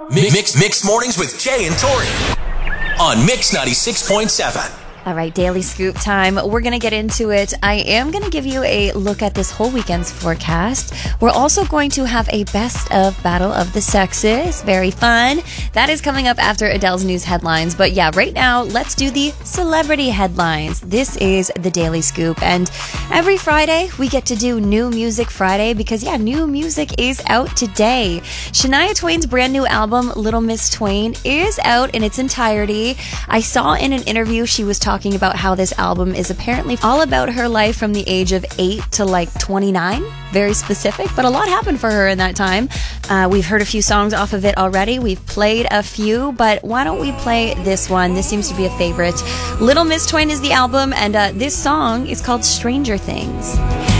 Mixed Mornings with Jay and Tori on Mix 96.7. All right, Daily Scoop time. We're going to get into it. I am going to give you a look at this whole weekend's forecast. We're also going to have a best of Battle of the Sexes. Very fun. That is coming up after Adele's news headlines. But yeah, right now, let's do the celebrity headlines. This is the Daily Scoop. And every Friday, we get to do New Music Friday because, yeah, new music is out today. Shania Twain's brand new album, Little Miss Twain, is out in its entirety. I saw in an interview she was talking about how this album is apparently all about her life from the age of 8 to like 29. Very specific, but a lot happened for her in that time. We've heard a few songs off of it already. We've played a few, but why don't we play this one? This seems to be a favorite. Little Miss Twain is the album, and this song is called Stranger Things.